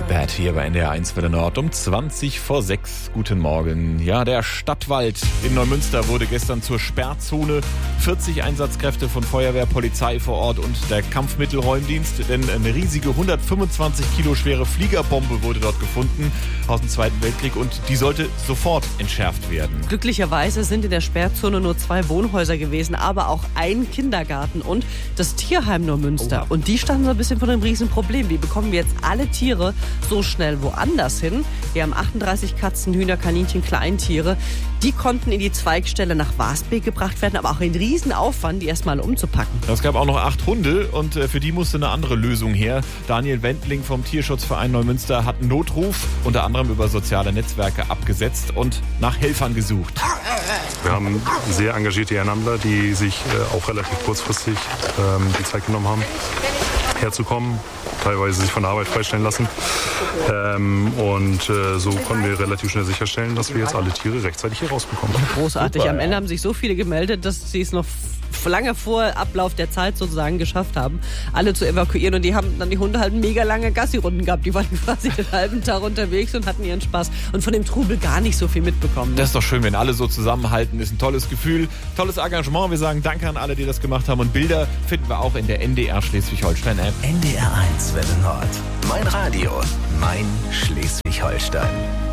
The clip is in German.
Bad hier bei NDR1 Welle Nord um 20 vor 6. Guten Morgen. Ja, der Stadtwald in Neumünster wurde gestern zur Sperrzone. 40 Einsatzkräfte von Feuerwehr, Polizei vor Ort und der Kampfmittelräumdienst. Denn eine riesige 125 Kilo schwere Fliegerbombe wurde dort gefunden aus dem Zweiten Weltkrieg und die sollte sofort entschärft werden. Glücklicherweise sind in der Sperrzone nur 2 Wohnhäuser gewesen, aber auch ein Kindergarten und das Tierheim Neumünster. Oha. Und die standen so ein bisschen vor einem Riesenproblem. Wie bekommen wir jetzt alle Tiere so schnell woanders hin? Wir haben 38 Katzen, Hühner, Kaninchen, Kleintiere. Die konnten in die Zweigstelle nach Wasbeek gebracht werden, aber auch ein Riesenaufwand, die erstmal umzupacken. Es gab auch noch 8 Hunde und für die musste eine andere Lösung her. Daniel Wendling vom Tierschutzverein Neumünster hat einen Notruf unter anderem über soziale Netzwerke abgesetzt und nach Helfern gesucht. Wir haben sehr engagierte Ehrenamtler, die sich auch relativ kurzfristig die Zeit genommen haben, herzukommen, teilweise sich von der Arbeit freistellen lassen. So konnten wir relativ schnell sicherstellen, dass wir jetzt alle Tiere rechtzeitig hier rausbekommen. Großartig. Super, Am ja. Ende haben sich so viele gemeldet, dass sie es noch lange vor Ablauf der Zeit sozusagen geschafft haben, alle zu evakuieren. Und die haben dann die Hunde halt mega lange Gassi-Runden gehabt. Die waren quasi den halben Tag unterwegs und hatten ihren Spaß. Und von dem Trubel gar nicht so viel mitbekommen. Das ist doch schön, wenn alle so zusammenhalten. Ist ein tolles Gefühl, tolles Engagement. Wir sagen Danke an alle, die das gemacht haben. Und Bilder finden wir auch in der NDR Schleswig-Holstein-App. NDR1 Welle Nord. Mein Radio, mein Schleswig-Holstein.